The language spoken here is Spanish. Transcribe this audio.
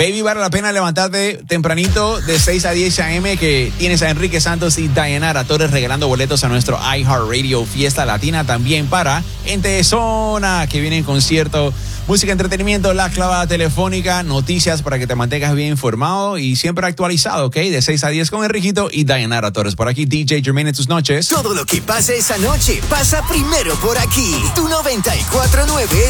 Baby, vale la pena levantarte tempranito de 6 a 10 a.m. que tienes a Enrique Santos y Dayanara Torres regalando boletos a nuestro iHeartRadio Fiesta Latina. También para Ente Zona, que viene en concierto, música, entretenimiento, la clavada telefónica, noticias para que te mantengas bien informado y siempre actualizado, ¿ok? De 6 a 10 con Enriquito y Dayanara Torres. Por aquí, DJ Jermaine en tus noches. Todo lo que pasa esa noche pasa primero por aquí. Tu 94.9